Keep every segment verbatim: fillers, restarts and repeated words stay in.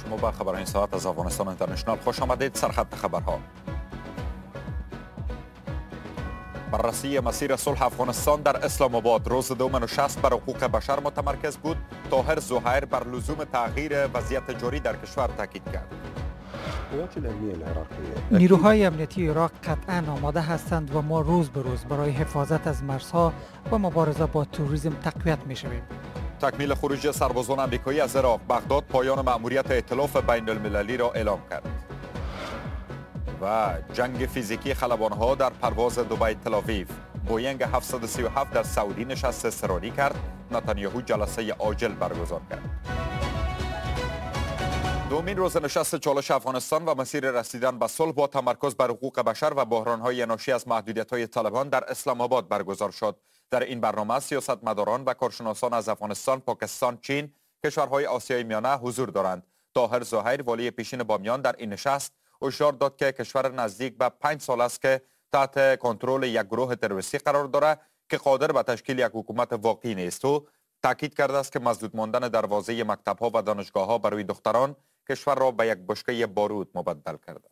شما به خبرهای این ساعت از افغانستان اینترنشنال خوش آمدید. سرخط خبرها: بررسی مسیر صلح افغانستان در اسلام آباد. روز دوم نشست بر حقوق بشر متمرکز بود. طاهر زهیر بر لزوم تغییر وضعیت جاری در کشور تاکید کرد. نیروهای امنیتی عراق قطعا آماده هستند و ما روز به روز برای حفاظت از مرزها و مبارزه با تروریسم تقویت می شویم. تکمیل خروج سربازان آمریکایی از عراق. بغداد پایان مأموریت ائتلاف بین المللی را اعلام کرد. و جنگ فیزیکی خلبانها در پرواز دبی تل‌آویو. بوینگ هفتصد و سی و هفت در سعودی نشست اضطراری کرد. نتانیاهو جلسه عاجل برگزار کرد. دومین روز نشست چالش افغانستان و مسیر رسیدن به صلح با تمرکز بر حقوق بشر و بحران‌های ناشی از محدودیت‌های طالبان در اسلام آباد برگزار شد. در این برنامه سیاستمداران و کارشناسان از افغانستان، پاکستان، چین، کشورهای آسیای میانه حضور دارند. طاهر زهیر والی پیشین بامیان در این نشست هشدار داد که کشور نزدیک به پنج سال است که تحت کنترل یک گروه تروریستی قرار دارد که قادر به تشکیل یک حکومت واقعی نیست. او تاکید کرده است که مسدود ماندن دروازه مکتب‌ها و دانشگاه‌ها برای دختران کشور را به یک بشکه بارود مبدل کرده.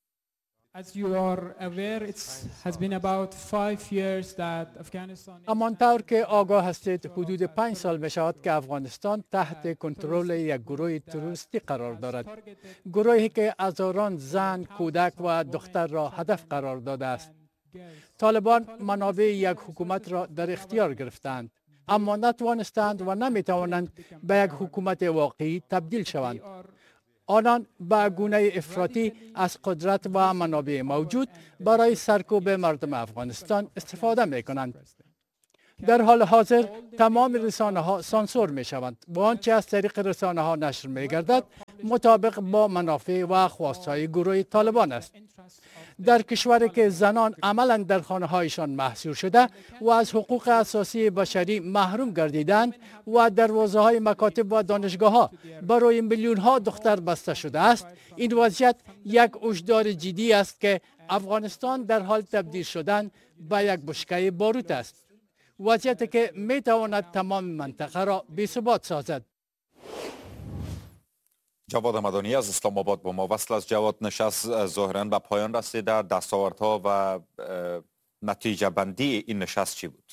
همانطور که آگاه هستید حدود پنج سال می شود که افغانستان تحت کنترل یک گروه تروریستی قرار دارد. گروهی که هزاران زن، کودک و دختر را هدف قرار داده است. طالبان منابع یک حکومت را در اختیار گرفتند، اما نتوانستند و نمی توانند به یک حکومت واقعی تبدیل شوند. آنان به گونه افراطی از قدرت و منابع موجود برای سرکوب مردم افغانستان استفاده می کنند. در حال حاضر تمام رسانه ها سانسور می شوند و آنچه از طریق رسانه ها نشر می گردد مطابق با منافع و خواستهای گروه طالبان است. در کشوری که زنان عملا در خانه هایشان محصور شده و از حقوق اساسی بشری محروم گردیدند و دروازه های مکاتب و دانشگاه ها برای میلیون ها دختر بسته شده است، این وضعیت یک هشدار جدی است که افغانستان در حال تبدیل شدن به یک بشکه بارود است. وضعیتی که می تواند تمام منطقه را بی‌ثبات سازد. جواد مدانی از اسلام آباد با ما وصل است. جواد، نشست ظاهراً به پایان رسیده. دستاوردها و نتیجه بندی این نشست چی بود؟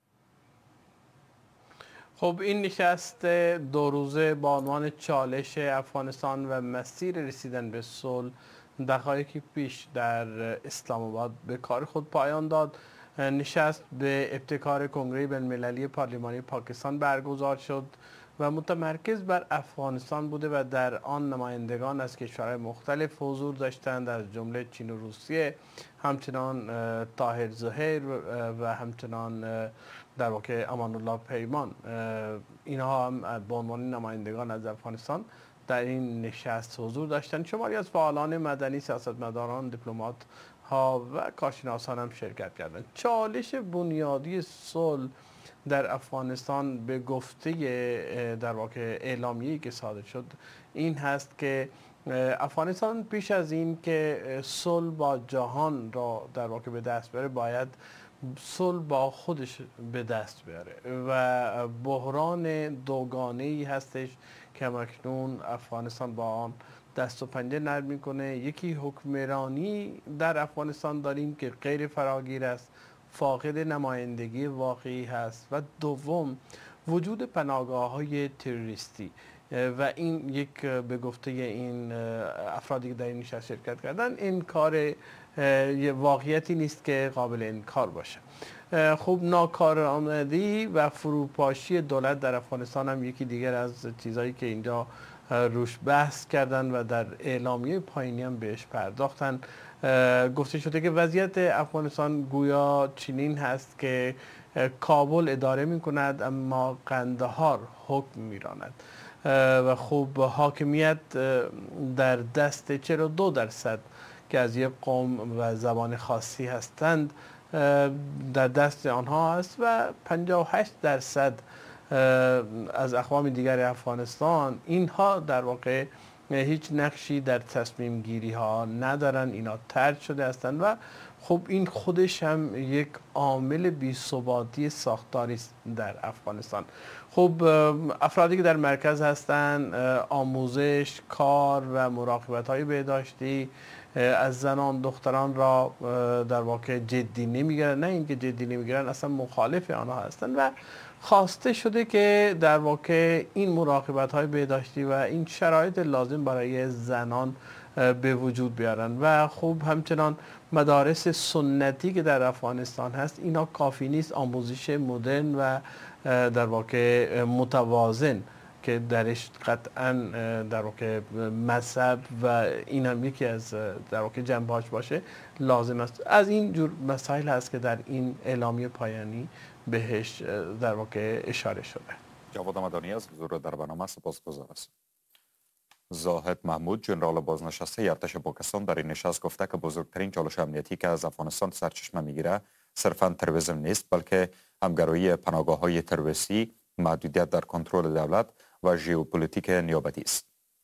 خب این نشست دو روزه با عنوان چالش افغانستان و مسیر رسیدن به صلح دقایقی پیش در اسلام آباد به کار خود پایان داد. نشست به ابتکار کنگره بین‌المللی پارلمانی پاکستان برگزار شد و متمرکز بر افغانستان بوده و در آن نمایندگان از کشورهای مختلف حضور داشتند، از جمله چین و روسیه، همچنان طاهر زهیر و همچنان در واقع امان الله پیمان. اینها هم به عنوان نمایندگان از افغانستان در این نشست حضور داشتند. شماری از فعالان مدنی، سیاستمداران، دیپلمات ها و کارشناسان هم شرکت کردند. چالش بنیادی صلح در افغانستان به گفته در واقع اعلامیه‌ای که صادر شد این هست که افغانستان پیش از این که صلح با جهان را در واقع به دست بیاره باید صلح با خودش به دست بیاره و بحران دوگانه‌ای هستش که اکنون افغانستان با آن دست و پنجه نرم میکنه. یکی حکمرانی در افغانستان داریم که غیر فراگیر است، فاقد نمایندگی واقعی هست، و دوم وجود پناهگاه‌های تروریستی و این یک به گفته این افرادی که در این نشست شرکت کردن این کار واقعیتی نیست که قابل انکار باشه. خب ناکارآمدی و فروپاشی دولت در افغانستان هم یکی دیگر از چیزهایی که اینجا روش بحث کردن و در اعلامیه پایینی هم بهش پرداختن. گفته شده که وضعیت افغانستان گویا چنین هست که کابل اداره می کند اما قندهار حکم می راند و خب حاکمیت در دست چهل و دو درصد که از یک قوم و زبان خاصی هستند در دست آنها است و پنجاه و هشت درصد از اقوام دیگر افغانستان اینها در واقع هیچ نقشی در تصمیم گیری ها ندارن، اینا طرد شده هستند و خب این خودش هم یک عامل بی‌ثباتی ساختاری است در افغانستان. خب افرادی که در مرکز هستند آموزش، کار و مراقبت‌های بهداشتی از زنان دختران را در واقع جدی نمیگیرن، نه اینکه جدی نمیگیرن، اصلا مخالف آنها هستند و خواسته شده که در واقع این مراقبت‌های بهداشتی و این شرایط لازم برای زنان به وجود بیارن و خب همچنان مدارس سنتی که در افغانستان هست اینا کافی نیست، آموزش مدرن و در واقع متوازن که درش قطعا در واقع مذهب و این هم یکی از در واقع جنبه‌هاش باشه لازم است. از این جور مسائل هست که در این اعلامیه پایانی بهش در واقع اشاره شده. جواد مدانی از حضور در برنامه سپاسگزار هستم. زاهد محمود ژنرال بازنشسته ارتش پاکستان در این نشست گفته که بزرگترین چالش امنیتی که از افغانستان سرچشمه میگیره صرفاً تروریسم نیست، بلکه همگرایی پناهگاه‌های تروریستی، محدودیت در کنترل دولت و ژئوپلیتیک نیابتی است.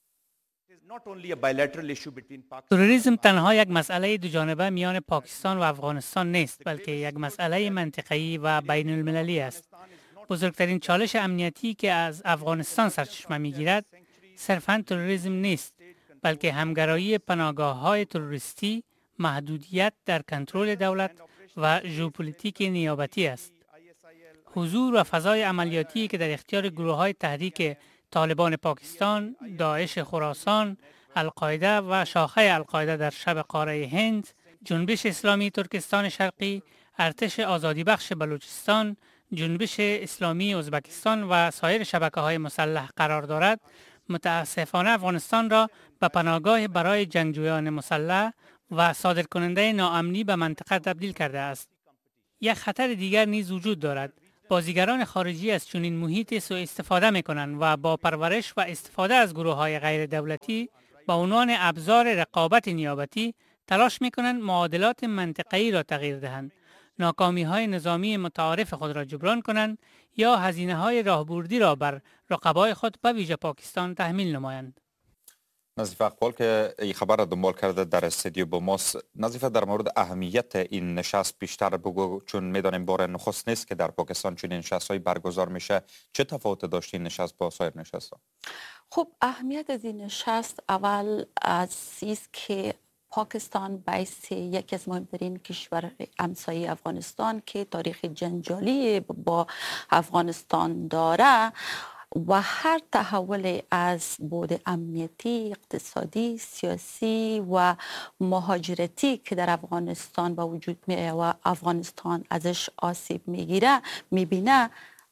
تروریسم تنها یک مسئله دو جانبه میان پاکستان و افغانستان نیست، بلکه یک مسئله منطقه‌ای و بین المللی است. بزرگترین چالش امنیتی که از افغانستان سرچشمه میگیرد صرفاً تروریسم نیست، بلکه همگرایی پناهگاه‌های تروریستی، محدودیت در کنترل دولت و ژئوپلیتیک نیابتی است. حضور و فضای عملیاتی که در اختیار گروه‌های تحریک طالبان پاکستان، داعش خراسان، القاعده و شاخه القاعده در شبه قاره هند، جنبش اسلامی ترکستان شرقی، ارتش آزادی بخش بلوچستان، جنبش اسلامی ازبکستان و سایر شبکه‌های مسلح قرار دارد، متاسفانه افغانستان را به پناهگاه برای جنگجویان مسلح و صادرکننده ناامنی به منطقه تبدیل کرده است. یک خطر دیگر نیز وجود دارد. بازیگران خارجی از چنین محیط سوء استفاده می‌کنند و با پرورش و استفاده از گروه‌های غیر دولتی به عنوان ابزار رقابت نیابتی تلاش می‌کنند معادلات منطقه‌ای را تغییر دهند، ناکامی‌های نظامی متعارف خود را جبران کنند یا هزینه‌های راهبردی را بر رقبای خود به ویژه پاکستان تحمیل نمایند. نظیف اقبال که این خبر را دنبال کرده در استودیو با ماست. نظیف، در مورد اهمیت این نشست بیشتر بگو، چون میدانیم بار نخست نیست که در پاکستان چنین نشست‌های برگزار میشه. چه تفاوت داشت این نشست با سایر نشست‌ها؟ خب اهمیت از این نشست اول از است که پاکستان باعث یکی از مهمترین کشور همسایه افغانستان که تاریخ جنجالی با افغانستان داره و هر تحول از بود امنیتی، اقتصادی، سیاسی و مهاجرتی که در افغانستان با وجود میاد و افغانستان ازش آسیب میگیره میبینه،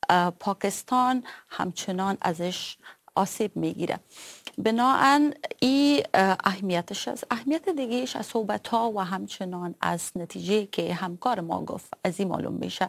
پاکستان همچنان ازش آسیب میگیره. بنابراین این اهمیتش است. اهمیت دیگهش از صحبت ها و همچنان از نتیجه که همکار ما گفت از این معلوم میشه.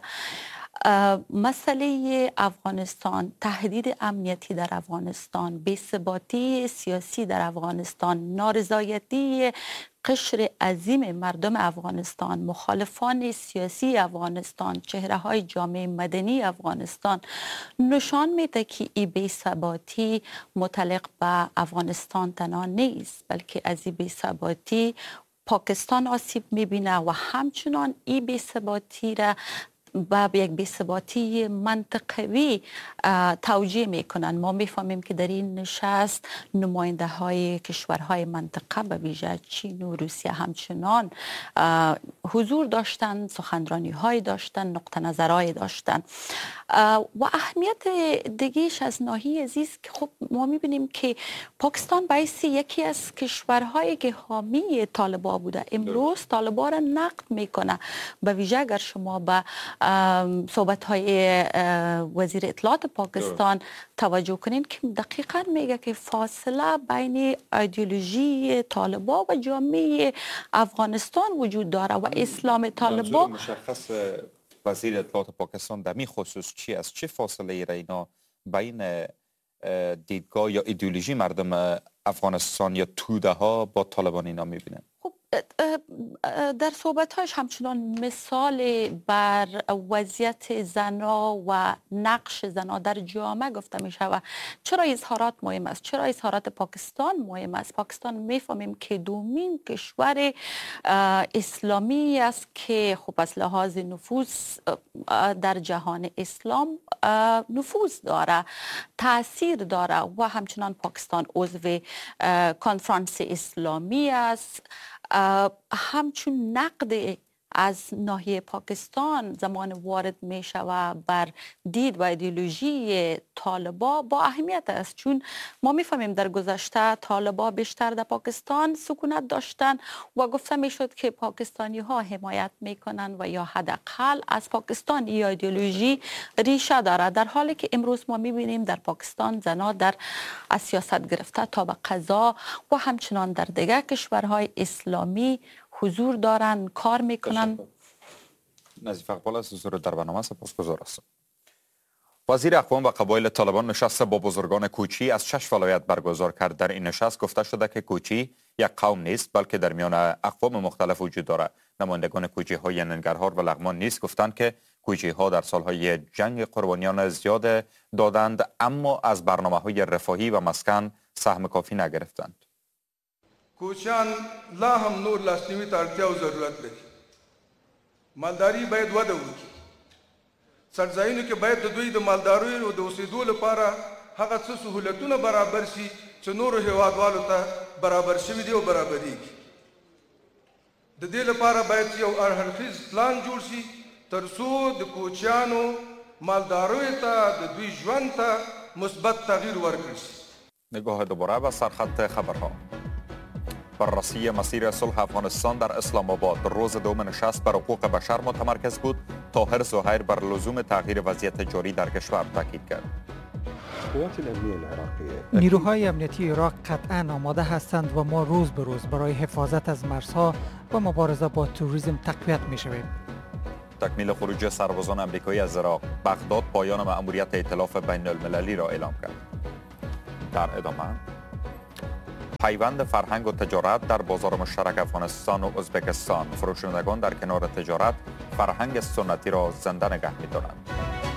مسئله افغانستان، تهدید امنیتی در افغانستان، بی‌ثباتی سیاسی در افغانستان، نارضایتی قشر عظیم مردم افغانستان، مخالفان سیاسی افغانستان، چهره های جامعه مدنی افغانستان نشان میده که این بی‌ثباتی متعلق به افغانستان تنها نیست، بلکه از این بی‌ثباتی پاکستان آسیب میبینه و همچنان این بی‌ثباتی را با یک بی‌ثباتی منطقوی توجیه میکنن. ما میفهمیم که در این نشست نماینده های کشورهای منطقه به ویژه چین و روسیه همچنان حضور داشتن، سخنرانی های داشتن، نقطه نظرهای داشتن. و اهمیت دیگهش از ناحیه زیست که خب ما میبینیم که پاکستان باعث یکی از کشورهایی که حامی طالبان بوده امروز طالبان را نقد میکنه. به ویژه اگر شما به صحبت های وزیر اطلاعات پاکستان توجه کنین که دقیقاً میگه که فاصله بین ایدئولوژی طالبان و جامعه افغانستان وجود داره و اسلام طالبان. مشخص وزیر اطلاعات پاکستان در این خصوص چی است؟ چه فاصله ای را اینا بین دیدگاه یا ایدئولوژی مردم افغانستان یا توده ها با طالبان اینا میبینن؟ خب در صحبت‌هایش همچنان مثال بر وضعیت زنا و نقش زنا در جامعه گفته می شود. چرا اظهارات مهم است؟ چرا اظهارات پاکستان مهم است؟ پاکستان میفهمیم که دومین کشور اسلامی است که خب از لحاظ نفوذ در جهان اسلام نفوذ داره، تاثیر داره و همچنان پاکستان عضو کنفرانس اسلامی است. همچون نقد از ناحیه پاکستان زمان وارد می شود بر دید و ایدئولوژی طالبا با اهمیت است، چون ما می فهمیم در گذشته طالبا بیشتر در پاکستان سکونت داشتن و گفته می شد که پاکستانی ها حمایت می کنند و یا حداقل از پاکستان یا ایدئولوژی ریشه دارد، در حالی که امروز ما می بینیم در پاکستان زنا در از سیاست گرفته تا به قضا و همچنان در دیگر کشورهای اسلامی حضور دارن، کار میکنن. نظیف اقبال از حضور در برنامه سپاسگزار هستم. وزیر اقوام و قبایل طالبان نشست با بزرگان کوچی از شش ولایت برگزار کرد. در این نشست گفته شده که کوچی یک قوم نیست بلکه در میان اقوام مختلف وجود دارد. نمایندگان کوچی های ننگرهار و لغمان نیز گفتند که کوچی ها در سالهای جنگ قربانیان زیاد دادند اما از برنامه های رفاهی و مسکن سهم کافی نگرفتند. کوچیان لا هم نور لاسنیوي ته اړتیا او ضرورت لري. مالداري باید وده وکړي. سرځایونو کې باید د دوی د مالدارۍ او د اوسېدو لپاره هغه څه سهولتونه برابر شي چې نورو هېوادوالو ته برابر شوي دي او برابرېږي. د دې لپاره باید یو هرخیز پلان جوړ شي تر څو د کوچیانو مالداریو ته د دوی ژوند ته مثبت تغییر ورکړي شي. نگاه دوباره به سرخط خبرها. بررسی مسیر صلح افغانستان در اسلام آباد روز دوم نشست بر حقوق بشر متمرکز بود. طاهر زهیر بر لزوم تغییر وضعیت جاری در کشور تاکید کرد. نیروهای امنیتی عراق قطعا آماده هستند و ما روز به روز برای حفاظت از مرزها و مبارزه با تروریسم تقویت می‌شویم. تکمیل خروج سربازان آمریکایی از عراق، بغداد پایان مأموریت ائتلاف بین المللی را اعلام کرد. در ادامه پیوند فرهنگ و تجارت در بازار مشترک افغانستان و ازبکستان، فروشندگان در کنار تجارت فرهنگ سنتی را زنده نگه می‌دارند.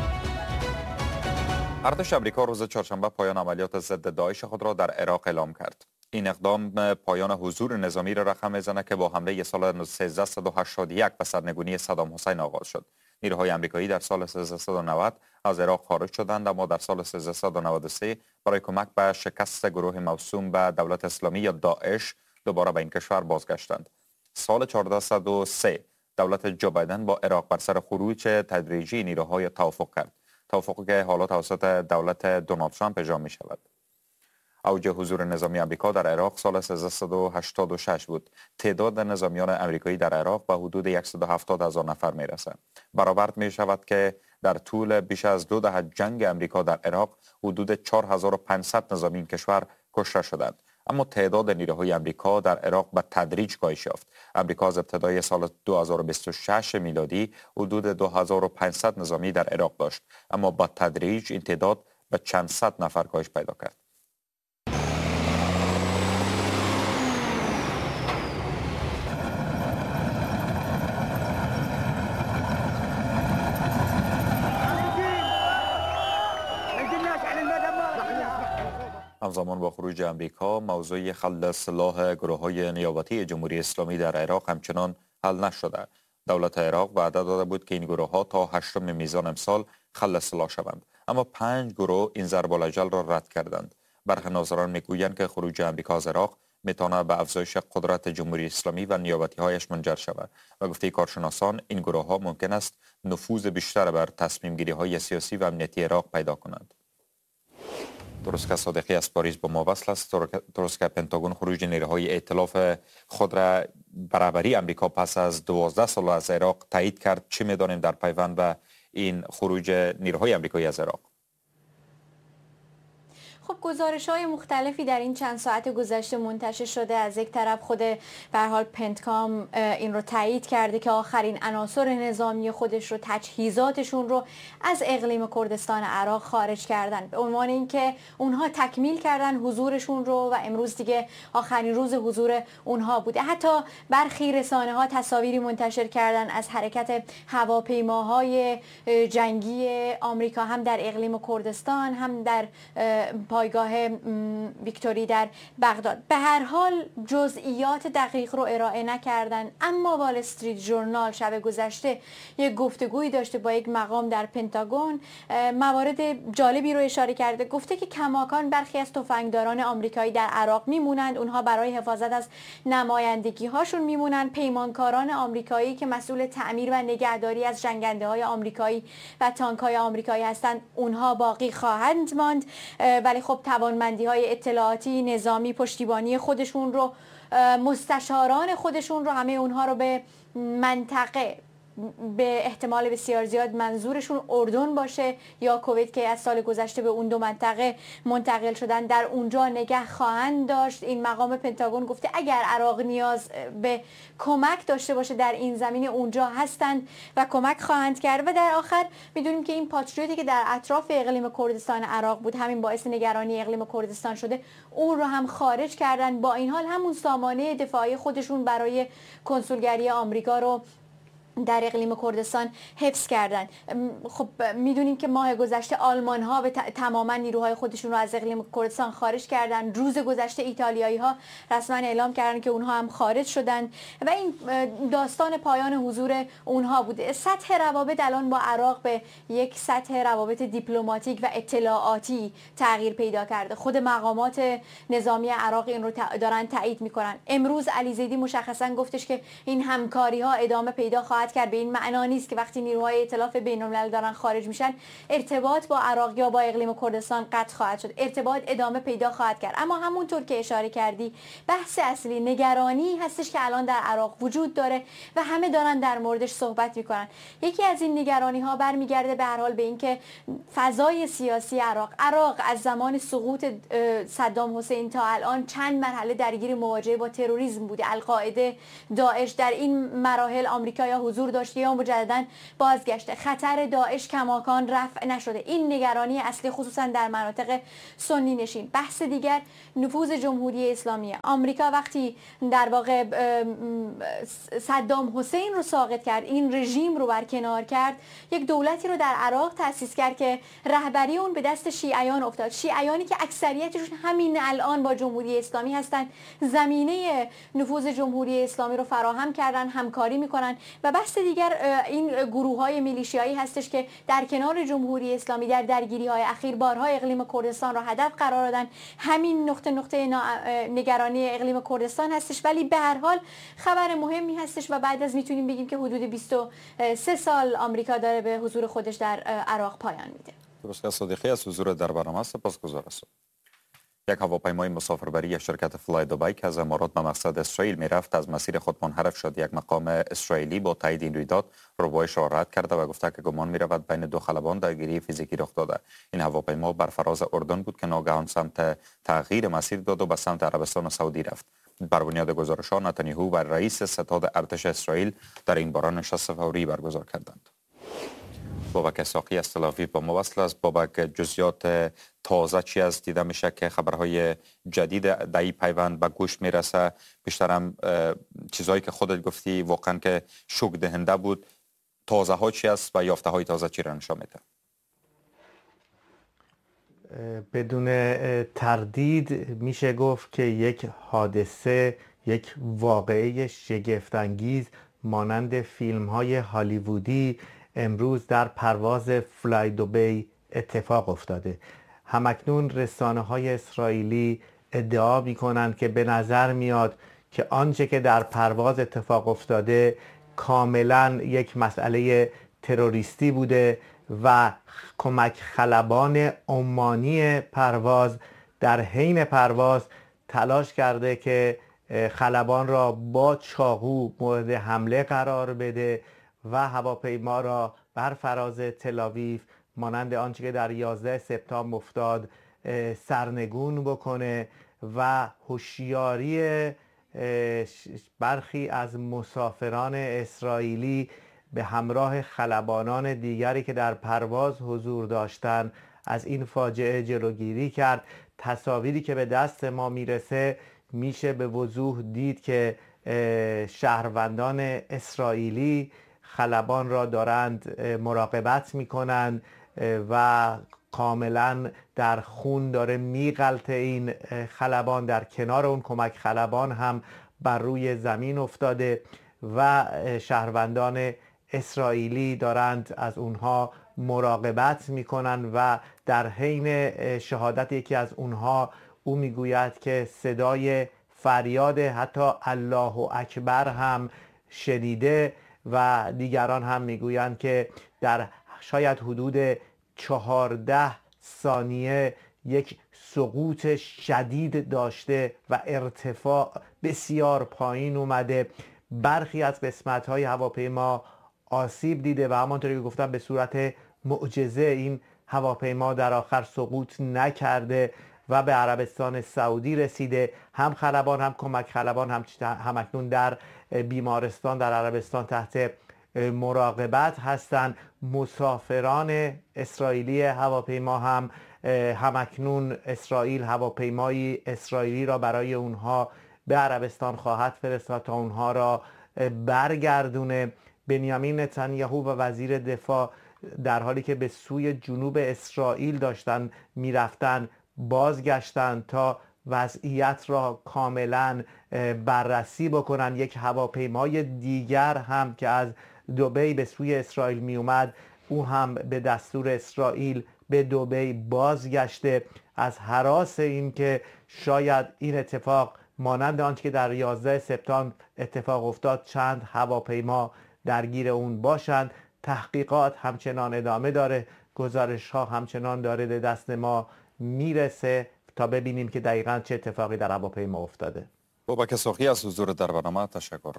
ارتش آمریکا روز چهارشنبه پایان عملیات ضد داعش خود را در عراق اعلام کرد. این اقدام پایان حضور نظامی را رقم می‌زند که با حمله سال سیزده هشتاد و یک به سرنگونی صدام حسین آغاز شد. نیروهای آمریکایی در سال سیزده نود از عراق خارج شدند اما در سال سیزده نود و سه برای کمک به شکست گروه موسوم به دولت اسلامی یا داعش دوباره به این کشور بازگشتند. سال چهارده و سه دولت جو بایدن با عراق بر سر خروج تدریجی نیروهای توافق کرد. توافقی که حالا توسط دولت دونالد ترامپ اجرا می شود. اوج حضور نظامی آمریکا در عراق سال سیزده و هشتاد و شش بود. تعداد نظامیان آمریکایی در عراق به حدود صد و هفتاد هزار نفر می رسد. برآورد می شود که در طول بیش از دو دهه جنگ آمریکا در عراق حدود چهار هزار و پانصد نظامی این کشور کشته شدند. اما تعداد نیروهای آمریکا در عراق به تدریج کاهش یافت. آمریکا از ابتدای سال دو هزار و بیست و شش میلادی حدود دو هزار و پانصد نظامی در عراق داشت، اما با تدریج این تعداد به چند صد نفر کاهش پیدا کرد. همزمان با خروج آمریکا موضوع خلع سلاح گروه‌های نیابتی جمهوری اسلامی در عراق همچنان حل نشده. دولت عراق وعده داده بود که این گروه‌ها تا هشتم میزان امسال خلع سلاح شوند، اما پنج گروه این ضرب الاجل را رد کردند. برخی ناظران میگویند که خروج آمریکا از عراق میتواند به افزایش قدرت جمهوری اسلامی و نیابتی‌هایش منجر شود و گفته کارشناسان این گروه‌ها ممکن است نفوذ بیشتر بر تصمیم گیری‌های سیاسی و امنیتی عراق پیدا کنند. درست که صادقی از پاریس با ما وصل است. درست که پنتاگون خروج نیروهای ائتلاف خود را برابری آمریکا پس از دوازده سال از عراق تایید کرد. چی می‌دانیم در پیوند به این خروج نیروهای آمریکایی از عراق؟ خب گزارش‌های مختلفی در این چند ساعت گذشته منتشر شده. از یک طرف خود به هر حال پنتگام این رو تایید کرده که آخرین عناصر نظامی خودش رو، تجهیزاتشون رو از اقلیم کردستان عراق خارج کردن، به عنوان اینکه اونها تکمیل کردن حضورشون رو و امروز دیگه آخرین روز حضور اونها بوده. حتی برخی رسانه‌ها تصاویری منتشر کردن از حرکت هواپیماهای جنگی آمریکا هم در اقلیم کردستان هم در پایگاه ویکتوری در بغداد. به هر حال جزئیات دقیق رو ارائه نکردن، اما وال استریت ژورنال شب گذشته یک گفتگویی داشته با یک مقام در پنتاگون، موارد جالبی رو اشاره کرده. گفته که کماکان برخی از تفنگداران آمریکایی در عراق میمونند، اونها برای حفاظت از نمایندگی هاشون میمونند. پیمانکاران آمریکایی که مسئول تعمیر و نگهداری از جنگنده های آمریکایی و تانک های آمریکایی هستند، اونها باقی خواهند ماند، ولی خب توانمندی های اطلاعاتی، نظامی، پشتیبانی خودشون رو، مستشاران خودشون رو، همه اونها رو به منطقه، به احتمال بسیار زیاد منظورشون اردن باشه یا کویت که از سال گذشته به اون دو منطقه منتقل شدن، در اونجا نگه خواهند داشت. این مقام پنتاگون گفته اگر عراق نیاز به کمک داشته باشه در این زمینه اونجا هستند و کمک خواهند کرد. و در آخر میدونیم که این پاتریوتی که در اطراف اقلیم کردستان عراق بود، همین باعث نگرانی اقلیم کردستان شده، اون رو هم خارج کردن. با این حال همون سامانه دفاعی خودشون برای کنسولگری آمریکا رو در اقلیم کردستان حفظ کردن. خب میدونیم که ماه گذشته آلمان ها به تماما نیروهای خودشون رو از اقلیم کردستان خارج کردن. روز گذشته ایتالیایی ها رسما اعلام کردن که اونها هم خارج شدن و این داستان پایان حضور اونها بوده. سطح روابط الان با عراق به یک سطح روابط دیپلماتیک و اطلاعاتی تغییر پیدا کرده. خود مقامات نظامی عراق این رو دارن تایید میکنن. امروز علیزیدی مشخصا گفتش که این همکاری ها ادامه پیدا خواهد کرد. به این معنا نیست که وقتی نیروهای ائتلاف بین‌الملل دارن خارج میشن ارتباط با عراق یا با اقلیم کردستان قطع خواهد شد. ارتباط ادامه پیدا خواهد کرد. اما همونطور که اشاره کردی، بحث اصلی نگرانی هستش که الان در عراق وجود داره و همه دارن در موردش صحبت میکنن. یکی از این نگرانی ها برمیگرده به هر حال به اینکه فضای سیاسی عراق عراق از زمان سقوط صدام حسین تا الان چند مرحله درگیر مواجهه با تروریسم بوده. القاعده، داعش، در این مراحل آمریکا یا حضور داشته یا مجددا بازگشته. خطر داعش کماکان رفع نشده. این نگرانی اصلی خصوصا در مناطق سنی نشین. بحث دیگر نفوذ جمهوری اسلامی. آمریکا وقتی در واقع صدام حسین رو ساقط کرد، این رژیم رو برکنار کرد، یک دولتی رو در عراق تأسیس کرد که رهبری اون به دست شیعیان افتاد. شیعیانی که اکثریتشون همین الان با جمهوری اسلامی هستن، زمینه نفوذ جمهوری اسلامی رو فراهم کردن، همکاری میکنن. و بحث دیگر این گروه‌های میلیشیایی هستش که در کنار جمهوری اسلامی در درگیری‌های اخیر بارها اقلیم کردستان را هدف قرار دادن. همین نقطه نقطه نگرانی اقلیم کردستان هستش. ولی به هر حال خبر مهمی هستش و بعد از میتونیم بگیم که حدود بیست و سه سال آمریکا داره به حضور خودش در عراق پایان میده. درست صدیقی از حضور در برنامه سپاسگزار هستم. یک هواپیمای مسافربری شرکت فلای دبی که از امارات به مقصد اسرائیل میرفت از مسیر خود منحرف شد. یک مقام اسرائیلی با تایید این رویداد روایش را رد کرده و گفته که گمان میرود بین دو خلبان درگیری فیزیکی رخ داده. این هواپیما بر فراز اردن بود که ناگهان سمت تغییر مسیر داد و به سمت عربستان و سعودی رفت. بر بنیاد گزارش‌ها نتانیاهو و رئیس ستاد ارتش اسرائیل در این باره نشست فوری برگزار کردند. بابک ساقی از تل‌آویو با ما وصل است. بابک، جزئیات تازه چی از دیده میشه که خبرهای جدید در این پیوند به گوش میرسه؟ بیشترم چیزهایی که خودت گفتی واقعا که شوک دهنده بود. تازه ها چی است و یافته های تازه چی را نشان میده؟ بدون تردید میشه گفت که یک حادثه، یک واقعه شگفت‌انگیز مانند فیلم های هالیوودی امروز در پرواز فلای دبی اتفاق افتاده. همکنون رسانه های اسرائیلی ادعا می کنند که به نظر میاد که آنچه که در پرواز اتفاق افتاده کاملا یک مسئله تروریستی بوده و کمک خلبان عمانی پرواز در حین پرواز تلاش کرده که خلبان را با چاقو مورد حمله قرار بده و هواپیما را بر فراز تل‌آویو مانند آنچه که در یازده سپتامبر افتاد سرنگون بکنه و هوشیاری برخی از مسافران اسرائیلی به همراه خلبانان دیگری که در پرواز حضور داشتند از این فاجعه جلوگیری کرد. تصاویری که به دست ما میرسه میشه به وضوح دید که شهروندان اسرائیلی خلبان را دارند مراقبت میکنند و کاملا در خون داره میغلطه این خلبان. در کنار اون کمک خلبان هم بر روی زمین افتاده و شهروندان اسرائیلی دارند از اونها مراقبت میکنن و در حین شهادت یکی از اونها او میگوید که صدای فریاد حتی الله اکبر هم شنیده و دیگران هم میگویند که در شاید حدود چهارده ثانیه یک سقوط شدید داشته و ارتفاع بسیار پایین اومده. برخی از قسمت‌های هواپیما آسیب دیده و همانطوری که گفتم به صورت معجزه این هواپیما در آخر سقوط نکرده و به عربستان سعودی رسیده. هم خلبان هم کمک خلبان هم همکنون در بیمارستان در عربستان تحت مراقبت هستند. مسافران اسرائیلی هواپیما هم همکنون اسرائیل هواپیمایی اسرائیلی را برای اونها به عربستان خواهد فرستاد تا اونها را برگردونه. بنیامین نتانیاهو و وزیر دفاع در حالی که به سوی جنوب اسرائیل داشتن میرفتن بازگشتن تا وضعیت را کاملا بررسی بکنن. یک هواپیمای دیگر هم که از دبی به سوی اسرائیل می اومد او هم به دستور اسرائیل به دبی بازگشته. از هراس این که شاید این اتفاق مانند آنچه که در یازده سپتامبر اتفاق افتاد چند هواپیما درگیر اون باشند. تحقیقات همچنان ادامه داره، گزارش ها همچنان داره به دست ما میرسه تا ببینیم که دقیقاً چه اتفاقی در هواپیما افتاده. بابک ساقی از حضور در برنامه تشکر.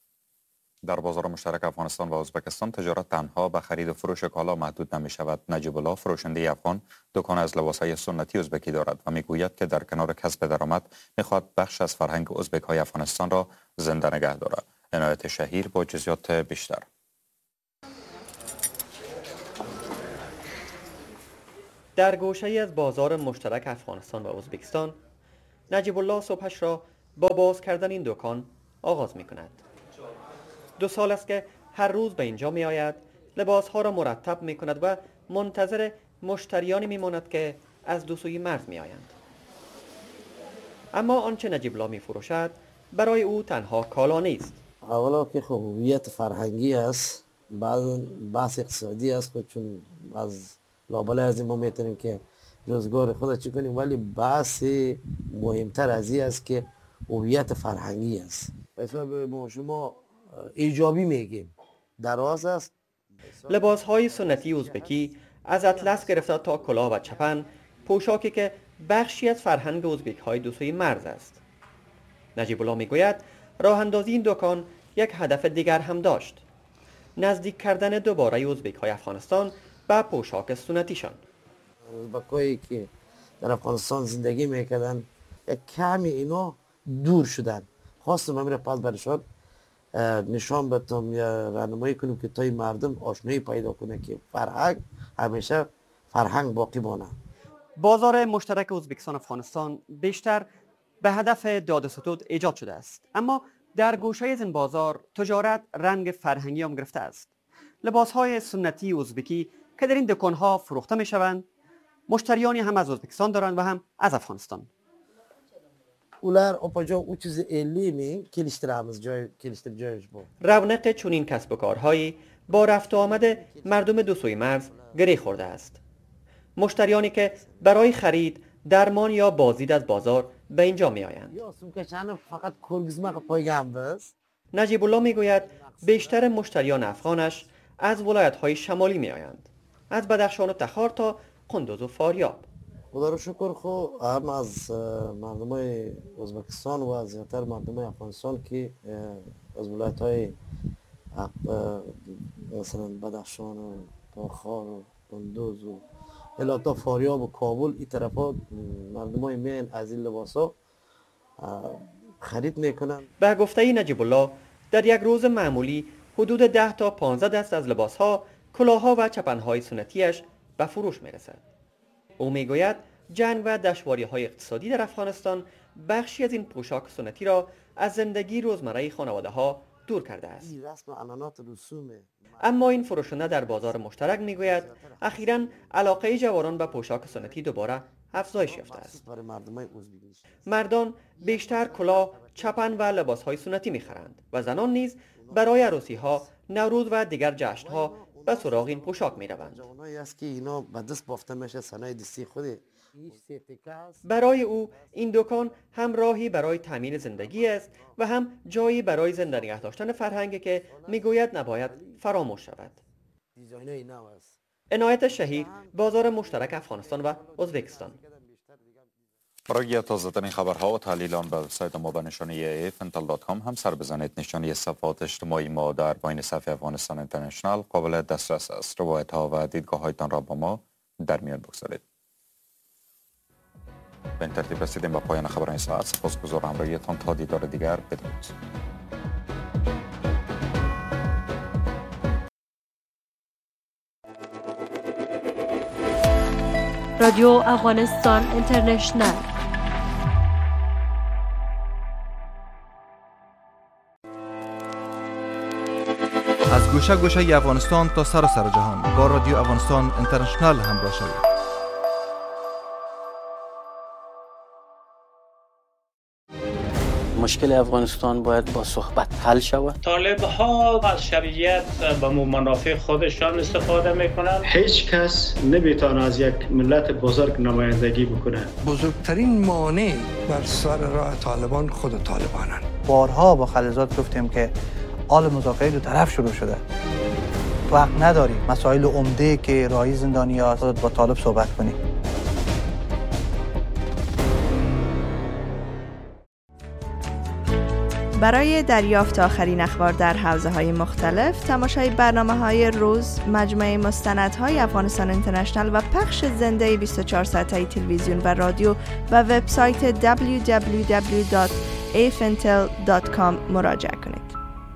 در بازار مشترک افغانستان و ازبکستان تجارت تنها به خرید و فروش کالا محدود نمی شود. نجیب الله فروشنده افغان دکان از لباسهای سنتی ازبکی دارد و میگوید که در کنار کسب درآمد میخواد بخش از فرهنگ ازبک های افغانستان را زنده نگه دارد. عنایت شهیر با جزئیات بیشتر. در گوشه‌ای از بازار مشترک افغانستان و ازبکستان نجیب الله صبحش را با باز کردن این دکان آغاز می کند. دو سال است که هر روز به اینجا می آید، لباسها را مرتب می کند و منتظر مشتریانی می ماند که از دو سوی مرز می آیند. اما آنچه نجیب الله می فروشد برای او تنها کالا نیست. اولا که خب هویت فرهنگی است، بعد بحث اقتصادی است، چون از لابلای از این ما میتونیم که روزگار خود چی کنیم، ولی بحث مهمتر از این است که هویت فرهنگی است. حساب ما شما ایجابی میگیم دراز است. لباس های سنتی ازبکی از اطلس گرفته تا کلاه و چپن، پوشاکی که بخشی از فرهنگ ازبک های دو سوی مرز است. نجیب الله میگوید راه اندازی این دکان یک هدف دیگر هم داشت: نزدیک کردن دوباره ازبک های افغانستان به پوشاک سنتیشان. ازبکایی که در افغانستان زندگی میکردن یک کمی اینا دور شدن. خواستم امیر پس برشان نشان بدم یا راهنمایی کنیم که تای مردم آشنایی پیدا کنه که فرهنگ همیشه فرهنگ باقی مانه. بازار مشترک ازبکستان افغانستان بیشتر به هدف داد و ستود ایجاد شده است، اما در گوشه از این بازار تجارت رنگ فرهنگی هم گرفته است. لباس‌های سنتی ازبکی که در این دکان‌ها فروخته می‌شوند، مشتریانی هم از ازبکستان دارند و هم از افغانستان. اولر اپاجا او چیز الی می کلیشترامز جای کلیشتر جایش بود. رونق چنین کسب و کارهایی با رفت و آمد مردم دو سوی مرز گره خورده است. مشتریانی که برای خرید درمان یا بازدید از بازار به اینجا می آیند. فقط کرگزمه پایگام بس. نجیب الله می گوید بیشتر مشتریان افغانش از ولایت‌های شمالی می آیند، از بدخشان و تخار تا قندوز و فاریاب. خدا رو شکر خو هم از مردمای ازبکستان و از زیادتر مردمای افغانستان که از ولایت‌های مثلا بدخشان و تخار و قندوز و الا تا فاریاب و کابل این طرفا مردمای میان از این لباسا خرید میکنن. به گفته نجیب الله در یک روز معمولی حدود ده تا پانزده دست از لباسها، کلاهها و چپنهای سنتیش به فروش میرسد. او میگوید جنگ و دشواری‌های اقتصادی در افغانستان بخشی از این پوشاک سنتی را از زندگی روزمره خانواده‌ها دور کرده است. اما این فروشنده در بازار مشترک میگوید اخیراً علاقه جوانان به پوشاک سنتی دوباره افزایش یافته است. مردان بیشتر کلاه، چپن و لباسهای سنتی میخرند و زنان نیز برای عروسی‌ها، نوروز و دیگر جشن‌ها به سراغ این پوشاک میروند. برای او این دکان هم راهی برای تامین زندگی است و هم جایی برای زنده نگه داشتن فرهنگی که میگوید نباید فراموش شود. عنایت شهید، بازار مشترک افغانستان و ازبکستان. برای تازه‌ترین خبرها و تحلیلان به سایت ما به نشانی ایف انتل دات کام هم سر بزنید. نشانی صفحات اجتماعی ما در بین صفحه افغانستان اینترنشنال قابل دسترس است. روایت‌ها و دیدگاه‌هایتان را با ما در میان بگذارید. به این ترتیب رسیدیم به پایان خبرهای ساعت. سپاسگزارم همراهیتان. تا دیدار دیگر، بدرود. رادیو افغانستان اینترنشنال. از گوشه گوشه افغانستان تا سراسر جهان با رادیو افغانستان اینترنشنال همراه شوید. مشکل افغانستان باید با صحبت حل شود. طالب ها از شریعت به منافع خودشان استفاده میکنند. هیچ کس نمیتونه از یک ملت بزرگ نمایندگی بکنه. بزرگترین مانع بر سر راه طالبان خود طالبانن. بارها با خلیزات گفتیم که آل مذاکره دو طرف شروع شده. وقت نداریم مسائل عمده که راهی زندانیان با طالب صحبت کنیم. برای دریافت آخرین اخبار در حوزه‌های مختلف، تماشای برنامه‌های روز، مجموعه مستندهای افغانستان اینترنشنال و پخش زنده بیست و چهار ساعته تلویزیون و رادیو و وبسایت دبلیو دبلیو دبلیو دات ایف انتل دات کام مراجعه کنید.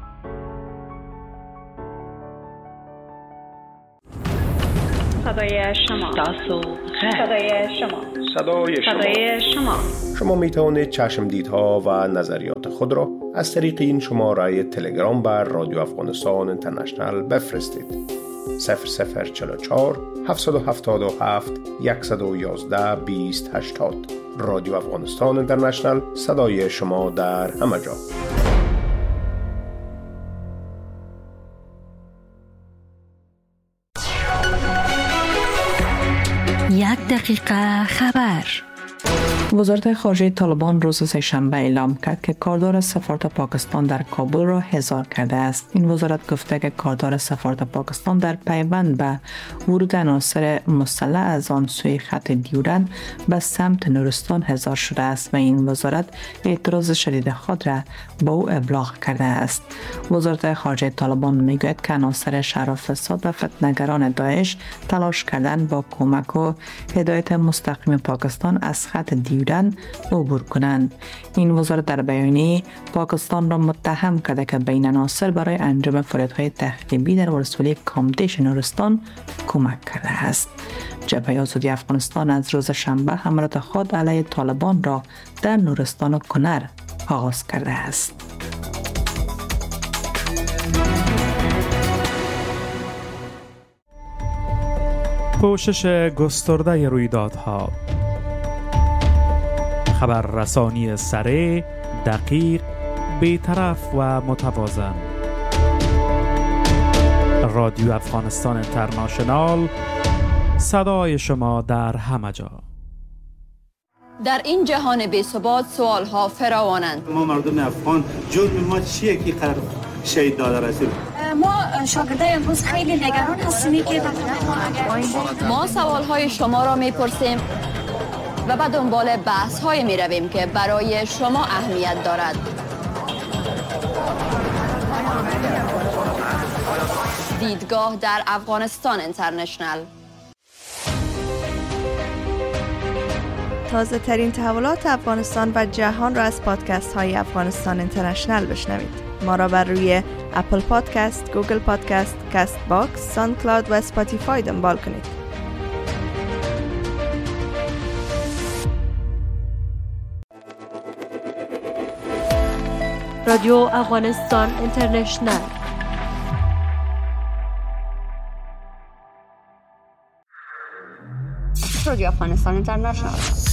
صدای شما. صدای شما. صدای شما. صدای شما. شما می توانید چشمدیدها و نظریات خود را از طریق این شماره تلگرام بر رادیو افغانستان اینترنشنال بفرستید. صفر صفر چهل و چهار هفتصد و هفتاد و هفت صد و یازده بیست هشتاد. رادیو افغانستان اینترنشنال، صدای شما در همه جا. یک دقیقه خبر. وزارت خارجه طالبان روز سه‌شنبه اعلام کرد که کاردار سفارت پاکستان در کابل را احضار کرده است. این وزارت گفته که کاردار سفارت پاکستان در پیوند به ورود عناصر مسلح از آن سوی خط دیورن به سمت نورستان احضار شده است و این وزارت اعتراض شدید خود را با او ابلاغ کرده است. وزارت خارجه طالبان میگوید که عناصر شر و فساد و فتنه‌گران داعش تلاش کردند با کمک و هدایت مستقیم پاکستان از خط دیورن عبور کنند. این وزارت در بیانیه پاکستان را متهم کرده که به این عناصر برای انجام فعالیت‌های تخریبی در ولسوالی کامدیش نورستان کمک کرده است. جبهه آزادی افغانستان از روز شنبه حملات خود علیه طالبان را در نورستان و کنر آغاز کرده است. پوشش گسترده رویدادها، خبررسانی سریع، دقیق، بی‌طرف و متوازن. رادیو افغانستان اینترنشنال، صدای شما در همه جا. در این جهان بی‌ثبات سوالها فراوانند. ما مردم افغان جرم ما چیه که قرار شهید داده رسید؟ ما شاگردای امروز خیلی نگران هستیم که ما سوالهای شما را میپرسیم و به دنبال بحث های می رویم که برای شما اهمیت دارد. دیدگاه در افغانستان اینترنشنال. تازه ترین تحولات افغانستان و جهان را از پادکست های افغانستان اینترنشنل بشنوید. ما را بر روی اپل پادکست، گوگل پادکست، کست باکس، ساوند کلاود و اسپاتیفای دنبال کنید. رادیو افغانستان اینترنشنل. رادیو افغانستان اینترنشنل